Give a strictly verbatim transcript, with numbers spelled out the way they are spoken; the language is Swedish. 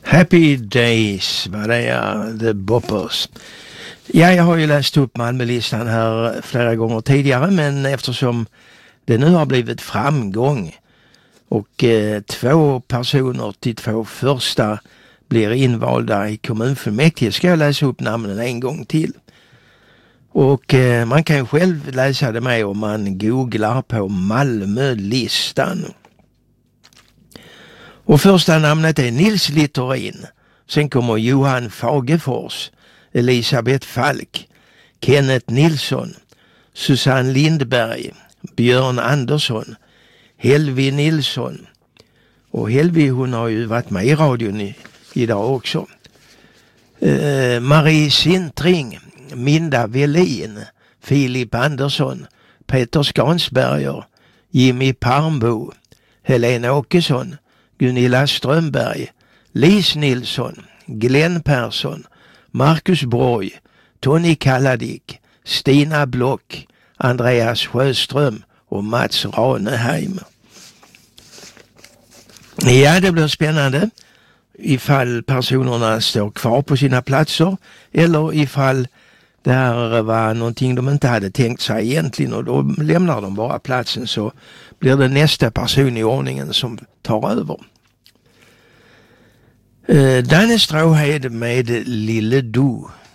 Happy Days var det, ja, The Boppers. Ja, jag har ju läst upp Malmölistan här flera gånger tidigare, men eftersom det nu har blivit framgång och eh, två personer till två första blir invalda i kommunfullmäktige ska jag läsa upp namnen en gång till. Och eh, man kan ju själv läsa det med om man googlar på Malmölistan. Och första namnet är Nils Littorin. Sen kommer Johan Fagefors, Elisabeth Falk, Kenneth Nilsson, Susanne Lindberg, Björn Andersson, Helvi Nilsson. Och Helvi, hon har ju varit med i radion i, idag också. Eh, Marie Sintring, Minda Velin, Filip Andersson, Peter Skansberger, Jimmy Parmbo, Helena Åkesson, Gunilla Strömberg, Lis Nilsson, Glenn Persson, Marcus Borg, Tony Kalladik, Stina Block, Andreas Sjöström och Mats Raneheim. Ja, det blir spännande ifall personerna står kvar på sina platser eller ifall det här var någonting de inte hade tänkt sig egentligen och då lämnar de bara platsen, så blir det nästa person i ordningen som tar över. Eh, Danne Stråhed med Lille Du.